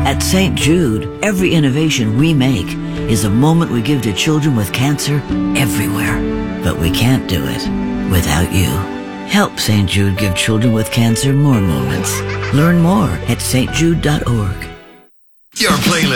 At St. Jude, every innovation we make is a moment we give to children with cancer everywhere. But we can't do it without you. Help St. Jude give children with cancer more moments. Learn more at stjude.org. Your playlist.